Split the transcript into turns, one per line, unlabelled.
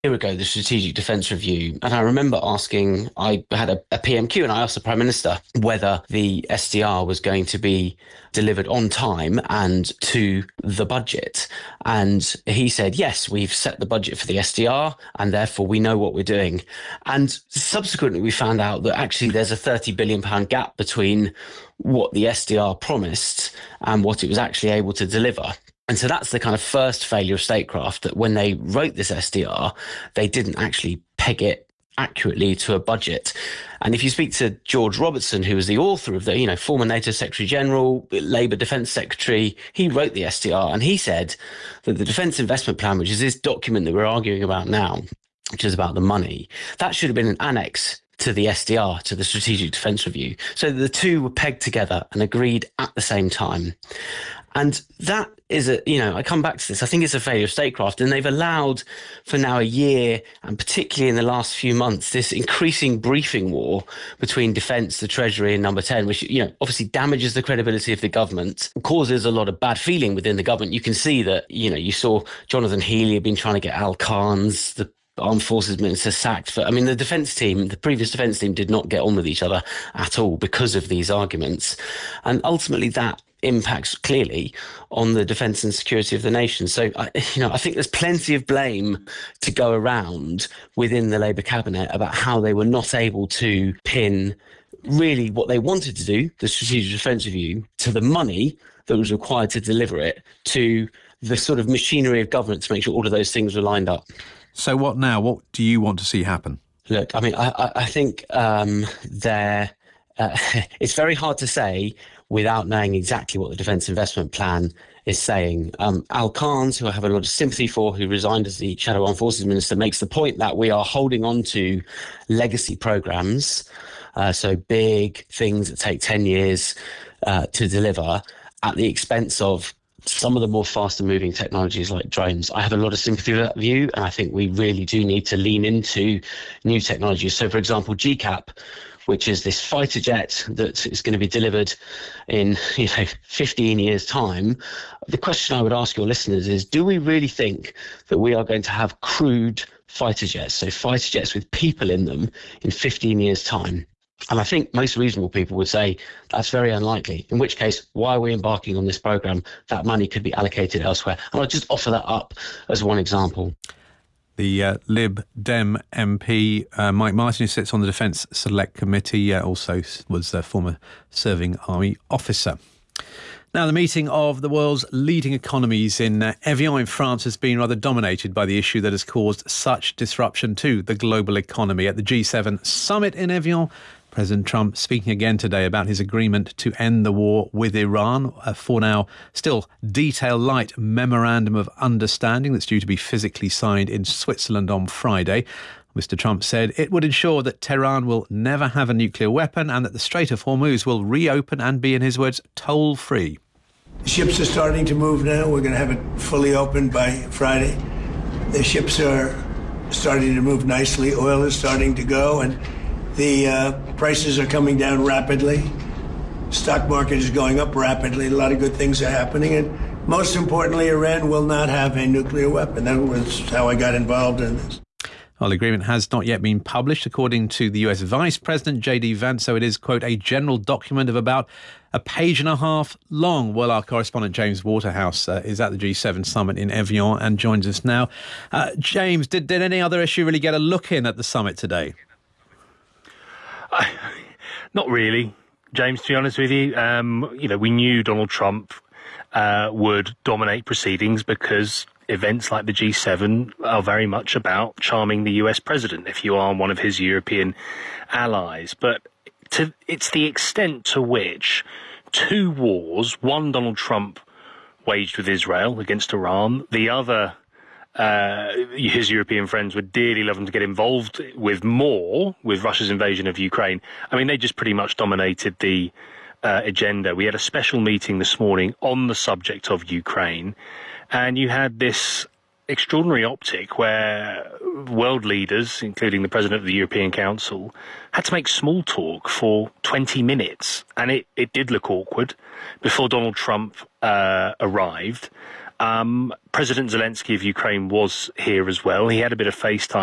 year ago, the Strategic Defence Review, and I remember asking, I had a PMQ and I asked the Prime Minister whether the SDR was going to be delivered on time and to the budget. And he said, yes, we've set the budget for the SDR and therefore we know what we're doing. And subsequently, we found out that actually there's a £30 billion gap between what the SDR promised and what it was actually able to deliver. And so that's the kind of first failure of statecraft, that when they wrote this SDR, they didn't actually peg it accurately to a budget. And if you speak to George Robertson, who was the author of the, former NATO Secretary General, Labour Defence Secretary, he wrote the SDR and he said that the Defence Investment Plan, which is this document that we're arguing about now, which is about the money, that should have been an annex to the SDR, to the Strategic Defence Review. So the two were pegged together and agreed at the same time. And that is I come back to this, I think it's a failure of statecraft, and they've allowed for now a year, and particularly in the last few months, this increasing briefing war between defence, the Treasury and Number 10, which, obviously damages the credibility of the government, causes a lot of bad feeling within the government. You can see that, you saw Jonathan Healey had been trying to get Al Khan's, the Armed Forces Minister, sacked. The defence team, the previous defence team, did not get on with each other at all because of these arguments. And ultimately that impacts clearly on the defence and security of the nation. So, I think there's plenty of blame to go around within the Labour cabinet about how they were not able to pin really what they wanted to do, the Strategic Defence Review, to the money that was required to deliver it, to the sort of machinery of government to make sure all of those things were lined up.
So what now? What do you want to see happen?
Look, I think it's very hard to say without knowing exactly what the Defence Investment Plan is saying. Al Khan's, who I have a lot of sympathy for, who resigned as the Shadow Armed Forces Minister, makes the point that we are holding on to legacy programmes, so big things that take 10 years to deliver, at the expense of some of the more faster moving technologies like drones. I have a lot of sympathy with that view, and I think we really do need to lean into new technologies. So, for example, GCAP, which is this fighter jet that is going to be delivered in 15 years' time. The question I would ask your listeners is, do we really think that we are going to have crewed fighter jets, so fighter jets with people in them, in 15 years' time? And I think most reasonable people would say that's very unlikely, in which case, why are we embarking on this programme? That money could be allocated elsewhere. And I'll just offer that up as one example.
The Lib Dem MP, Mike Martin, who sits on the Defence Select Committee, also was a former serving army officer. Now, the meeting of the world's leading economies in Evian in France has been rather dominated by the issue that has caused such disruption to the global economy. At the G7 summit in Evian, President Trump speaking again today about his agreement to end the war with Iran, for now still detail-light memorandum of understanding that's due to be physically signed in Switzerland on Friday. Mr. Trump said it would ensure that Tehran will never have a nuclear weapon and that the Strait of Hormuz will reopen and be, in his words, toll-free.
The ships are starting to move now. We're going to have it fully open by Friday. The ships are starting to move nicely. Oil is starting to go, and the prices are coming down rapidly. Stock market is going up rapidly. A lot of good things are happening. And most importantly, Iran will not have a nuclear weapon. That was how I got involved in this.
Well, the agreement has not yet been published, according to the US Vice President, J.D. Vance, so it is, quote, a general document of about a page and a half long. Well, our correspondent, James Waterhouse, is at the G7 summit in Evian and joins us now. James, did any other issue really get a look in at the summit today?
Not really, James, to be honest with you. We knew Donald Trump would dominate proceedings because events like the G7 are very much about charming the US president if you are one of his European allies. But it's the extent to which two wars, one Donald Trump waged with Israel against Iran, the other his European friends would dearly love him to get involved with more, with Russia's invasion of Ukraine. I mean, they just pretty much dominated the agenda. We had a special meeting this morning on the subject of Ukraine, and you had this extraordinary optic where world leaders, including the president of the European Council, had to make small talk for 20 minutes. And it did look awkward before Donald Trump arrived. President Zelensky of Ukraine was here as well. He had a bit of FaceTime